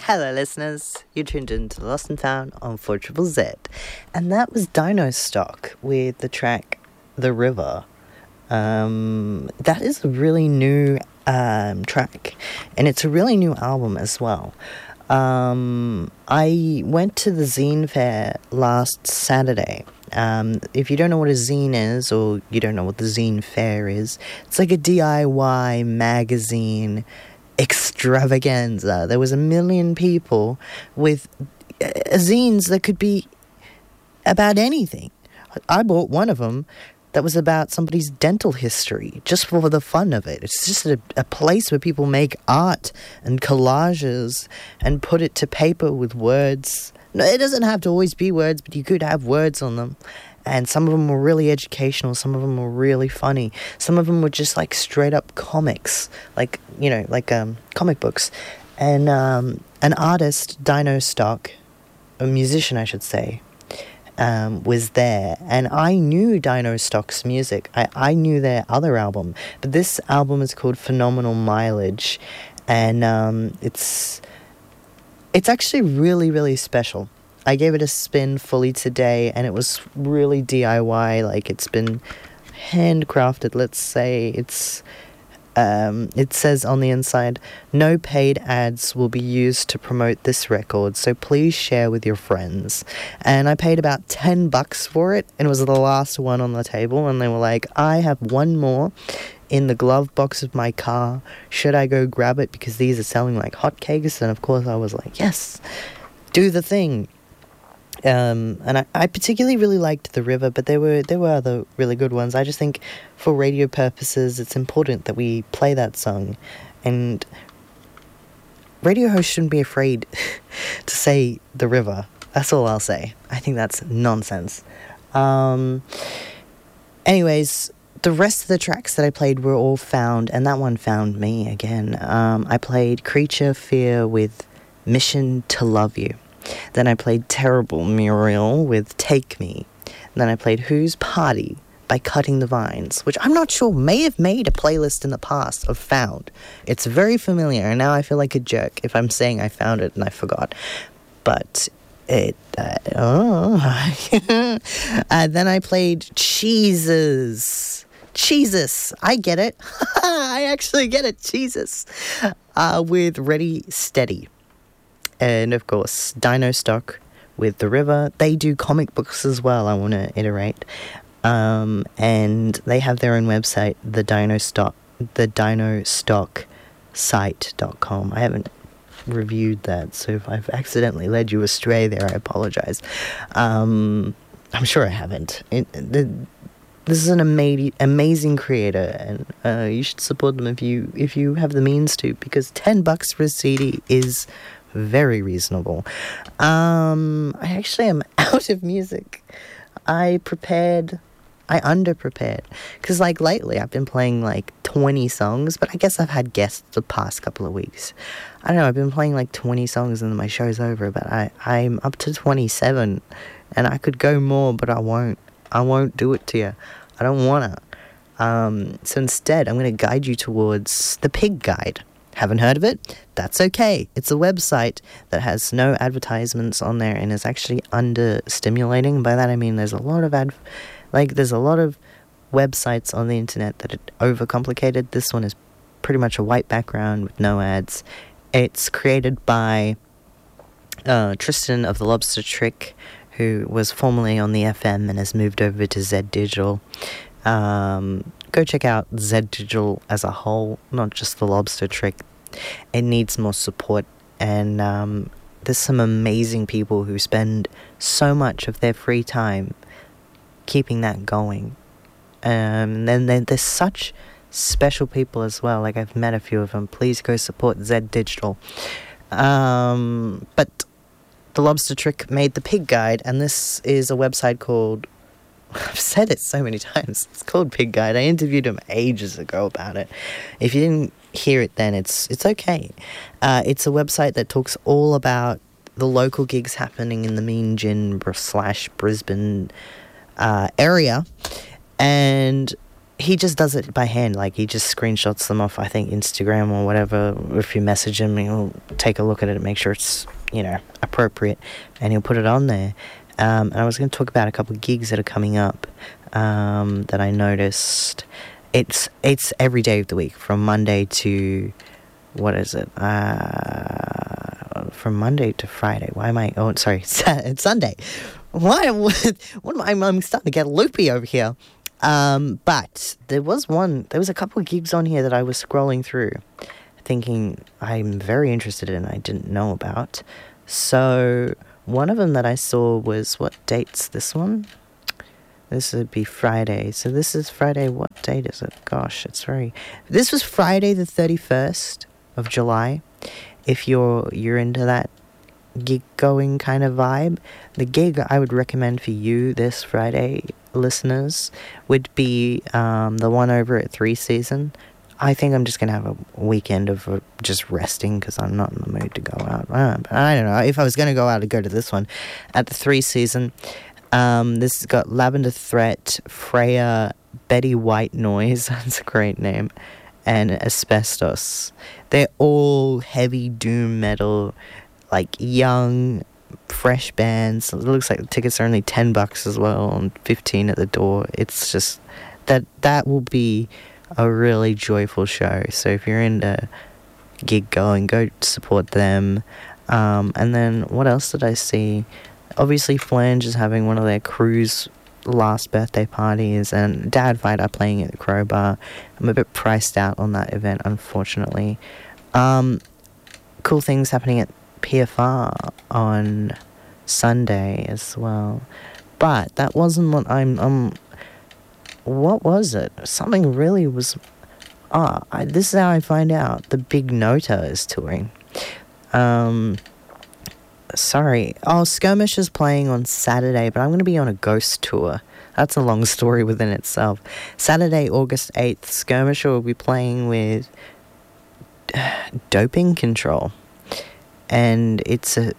Hello, listeners. You tuned in to Lost and Found on 4ZZZ. And that was Dino Stock with the track The River. That is a really new track. And it's a really new album as well. I went to the Zine Fair last Saturday. If you don't know what a zine is, or you don't know what the Zine Fair is, it's like a DIY magazine extravaganza. There was 1 million people with zines that could be about anything. I bought one of them that was about somebody's dental history, just for the fun of it. It's just a place where people make art and collages and put it to paper with words. No, it doesn't have to always be words, but you could have words on them. And some of them were really educational, some of them were really funny. Some of them were just like straight up comics, like comic books. And an artist, Dino Stock, a musician I should say, was there. And I knew Dino Stock's music. I knew their other album. But this album is called Phenomenal Mileage. And it's actually really, really special. I gave it a spin fully today, and it was really DIY. Like, it's been handcrafted, let's say. It says on the inside, no paid ads will be used to promote this record, so please share with your friends. And I paid about $10 for it, and it was the last one on the table, and they were like, I have one more in the glove box of my car. Should I go grab it? Because these are selling like hotcakes. And of course I was like, yes, do the thing. And I particularly really liked The River, but there were other really good ones. I just think for radio purposes, it's important that we play that song. And radio hosts shouldn't be afraid to say The River. That's all I'll say. I think that's nonsense. Anyways, the rest of the tracks that I played were all found, and that one found me again. I played Creature Fear with Mission to Love You. Then I played Terrible Muriel with Take Me. And then I played Who's Party by Cutting the Vines, which I'm not sure may have made a playlist in the past of Found. It's very familiar, and now I feel like a jerk if I'm saying I found it and I forgot. But it... Then I played Jesus. I get it. I actually get it. Jesus. With Ready Steady. And, of course, Dino Stock with The River. They do comic books as well, I want to iterate. And they have their own website, the dinostocksite.com. I haven't reviewed that, so if I've accidentally led you astray there, I apologize. I'm sure I haven't. This is an amazing creator, and you should support them if you have the means to, because $10 for a CD is very reasonable. I actually am out of music. I underprepared. Because, like, lately I've been playing, like, 20 songs, but I guess I've had guests the past couple of weeks. I don't know, I've been playing, like, 20 songs and then my show's over, but I'm up to 27, and I could go more, but I won't. I won't do it to you. I don't wanna. So instead, I'm going to guide you towards the Pig Guide. Haven't heard of it? That's okay. It's a website that has no advertisements on there and is actually under-stimulating. By that I mean there's a lot of websites on the internet that are overcomplicated. This one is pretty much a white background with no ads. It's created by Tristan of the Lobster Trick, who was formerly on the FM and has moved over to Z Digital. Go check out Z Digital as a whole, not just the Lobster Trick. It needs more support, and there's some amazing people who spend so much of their free time keeping that going. And then there's such special people as well. Like, I've met a few of them. Please go support Z Digital. But the Lobster Trick made the Pig Guide, and this is a website called... I've said it so many times. It's called Pig Guide. I interviewed him ages ago about it. If you didn't hear it then, it's okay. It's a website that talks all about the local gigs happening in the Mean Gin / Brisbane area. And he just does it by hand. Like, he just screenshots them off, I think, Instagram or whatever. If you message him, he'll take a look at it and make sure it's, appropriate, and he'll put it on there. And I was going to talk about a couple of gigs that are coming up that I noticed. It's every day of the week, from Monday to, what is it? From Monday to Friday. Why am I? Oh, sorry, it's Sunday. Why? What am I? I'm starting to get loopy over here. But there was a couple of gigs on here that I was scrolling through, thinking I'm very interested in, I didn't know about. So one of them that I saw was, what date's this one? This would be Friday. So this is Friday. What date is it? Gosh, this was Friday the 31st of July. If you're into that gig going kind of vibe, the gig I would recommend for you this Friday, listeners, would be the one over at 3 Season. I think I'm just going to have a weekend of just resting because I'm not in the mood to go out. But I don't know. If I was going to go out, I'd go to this one at the 3 Season. This has got Lavender Threat, Freya, Betty White Noise, that's a great name, and Asbestos. They're all heavy doom metal, like young, fresh bands. It looks like the tickets are only $10 as well, and $15 at the door. It's just that will be a really joyful show. So if you're into gig going, go support them. And then what else did I see? Obviously, Flange is having one of their crew's last birthday parties, and Dad Fight are playing at the Crowbar. I'm a bit priced out on that event, unfortunately. Cool things happening at PFR on Sunday as well. But that wasn't what what was it? Something really was... this is how I find out. The Big Nota is touring. Skirmish is playing on Saturday, but I'm going to be on a ghost tour. That's a long story within itself. Saturday, August 8th, Skirmish will be playing with Doping Control. And it's a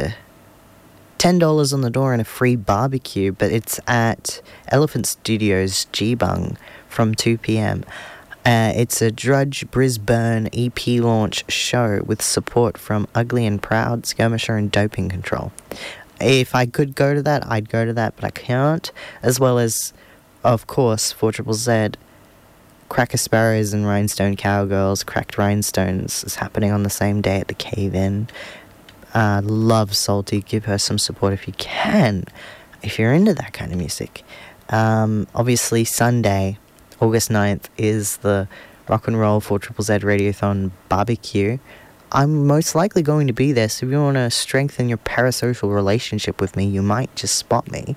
$10 on the door and a free barbecue, but it's at Elephant Studios Geebung from 2 p.m. It's a Drudge Brisbane EP launch show with support from Ugly and Proud, Skirmisher, and Doping Control. If I could go to that, I'd go to that, but I can't. As well as, of course, 4ZZZ, Cracker Sparrows and Rhinestone Cowgirls. Cracked Rhinestones is happening on the same day at the Cave-In. Love Salty. Give her some support if you can, if you're into that kind of music. Obviously, Sunday, August 9th, is the Rock and Roll 4ZZZ Radiothon Barbecue. I'm most likely going to be there, so if you want to strengthen your parasocial relationship with me, you might just spot me.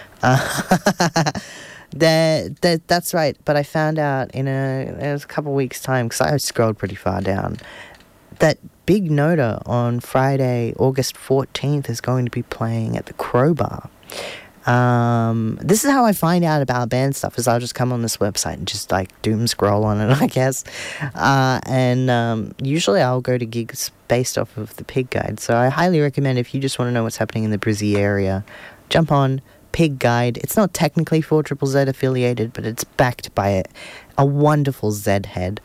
That's right, but I found out in a couple of weeks' time, because I scrolled pretty far down, that Big Nota on Friday, August 14th, is going to be playing at the Crowbar. This is how I find out about band stuff, is I'll just come on this website and just doom scroll on it, I guess. And usually I'll go to gigs based off of the Pig Guide. So I highly recommend, if you just want to know what's happening in the Brizzy area, jump on Pig Guide. It's not technically 4ZZZ affiliated, but it's backed by a wonderful Z head.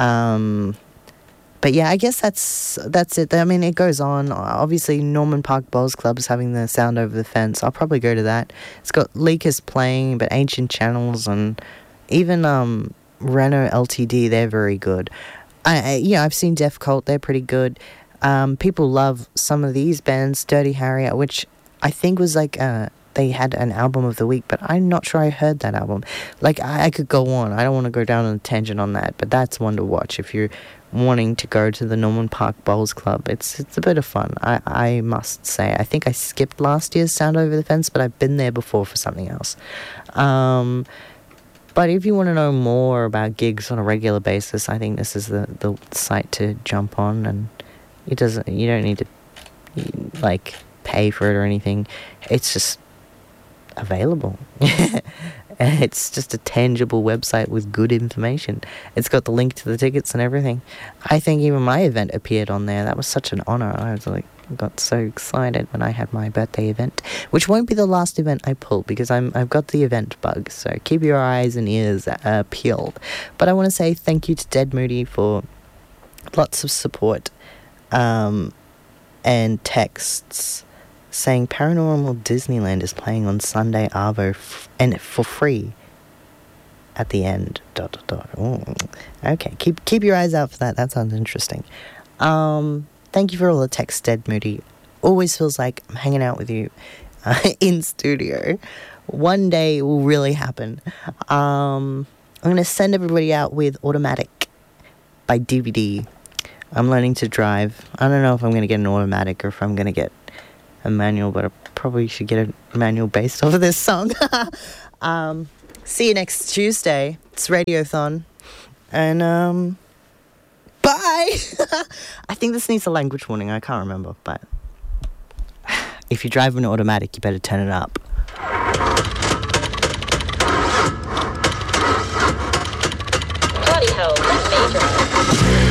But yeah, I guess that's it. I mean, it goes on. Obviously, Norman Park Bowls Club is having the Sound Over the Fence. I'll probably go to that. It's got Leakers playing, but Ancient Channels and even Renault LTD, they're very good. I've seen Deaf Cult, they're pretty good. People love some of these bands, Dirty Harrier, which I think was they had an album of the week, but I'm not sure I heard that album. I could go on. I don't want to go down on a tangent on that, but that's one to watch if you're wanting to go to the Norman Park Bowls Club. It's a bit of fun, I must say. I think I skipped last year's Sound Over the Fence, but I've been there before for something else. But if you want to know more about gigs on a regular basis, I think this is the site to jump on, and you don't need to pay for it or anything. It's just available. It's just a tangible website with good information. It's got the link to the tickets and everything. I think even my event appeared on there. That was such an honor. I was I got so excited when I had my birthday event, which won't be the last event I pull because I've got the event bug. So keep your eyes and ears peeled. But I want to say thank you to Dead Moody for lots of support and texts saying Paranormal Disneyland is playing on Sunday Arvo and for free at the end. ... Ooh. Okay, keep your eyes out for that. That sounds interesting. Thank you for all the texts, Dead Moody. Always feels like I'm hanging out with you in studio. One day it will really happen. I'm going to send everybody out with Automatic by DVD. I'm learning to drive. I don't know if I'm going to get an automatic or if I'm going to get a manual, but I probably should get a manual based off of this song. See you next Tuesday. It's Radiothon. And, bye! I think this needs a language warning. I can't remember, but if you drive an automatic, you better turn it up.